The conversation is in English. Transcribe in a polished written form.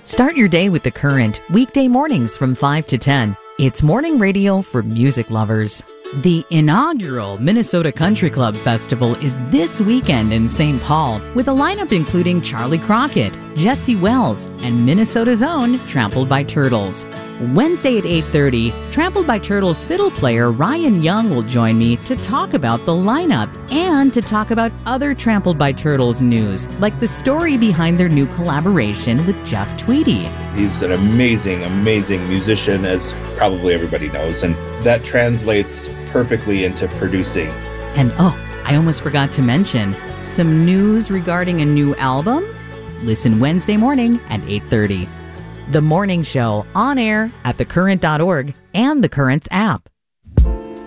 Start your day with The Current, weekday mornings from 5 to 10. It's morning radio for music lovers. The inaugural Minnesota Country Club Festival is this weekend in St. Paul, with a lineup including Charlie Crockett, Jesse Wells, and Minnesota's own Trampled by Turtles. Wednesday at 8:30, Trampled by Turtles fiddle player Ryan Young will join me to talk about the lineup and to talk about other Trampled by Turtles news, like the story behind their new collaboration with Jeff Tweedy. He's an amazing, amazing musician, as probably everybody knows, and that translates perfectly into producing. And I almost forgot to mention some news regarding a new album. Listen Wednesday morning at 8:30. The Morning Show, on air at thecurrent.org and the Currents app.